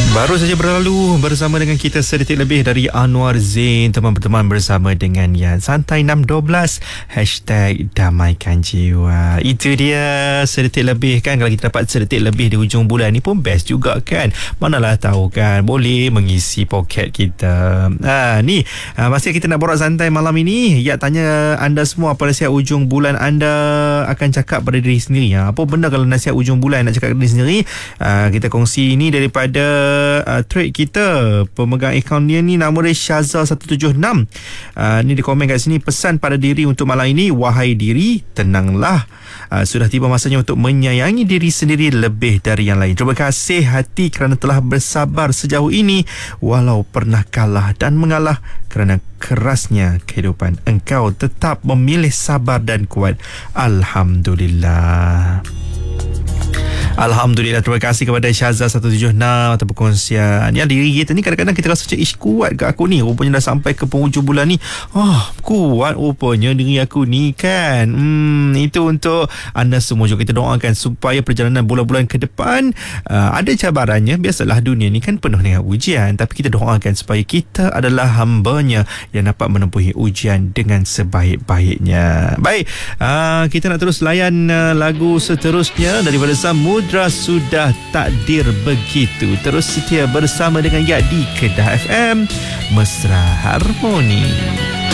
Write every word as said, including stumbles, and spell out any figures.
Baru saja berlalu bersama dengan kita sedetik lebih dari Anwar Zain, teman-teman bersama dengan Yan. Santai enam dua belas Hashtag damaikan jiwa. Itu dia sedetik lebih kan. Kalau kita dapat sedetik lebih di hujung bulan ni pun best juga kan. Manalah tahu kan, boleh mengisi poket kita. Ha, ni ha, masih kita nak borak santai malam ini. Ya, tanya anda semua, pada nasihat ujung bulan anda akan cakap pada diri sendiri. Ha, apa benda kalau nasihat ujung bulan nak cakap pada diri sendiri? Ha, kita kongsi ni daripada uh, trade kita. Pemegang akaun dia ni nama dia Syazal satu tujuh enam. uh, Ni dia komen kat sini, pesan pada diri untuk malam ini: wahai diri, tenanglah. uh, Sudah tiba masanya untuk menyayangi diri sendiri lebih dari yang lain. Terima kasih hati kerana telah bersabar sejauh ini, walau pernah kalah dan mengalah. Kerana kerasnya kehidupan, engkau tetap memilih sabar dan kuat. Alhamdulillah. Alhamdulillah, terima kasih kepada Syazal satu tujuh enam atas perkongsian. Ya, diri kita ni kadang-kadang kita rasa macam, ish, kuat ke aku ni, rupanya dah sampai ke penghujung bulan ni. Oh, kuat rupanya diri aku ni kan. Hmm, itu untuk anda semua juga. Kita doakan supaya perjalanan bulan-bulan ke depan uh, ada cabarannya. Biasalah dunia ni kan penuh dengan ujian, tapi kita doakan supaya kita adalah hamba-Nya yang dapat menempuhi ujian dengan sebaik-baiknya. Baik, uh, kita nak terus layan uh, lagu seterusnya daripada Samud Sudah Takdir Begitu. Terus setia bersama dengan Ya di Kedah F M, Mesra Harmoni.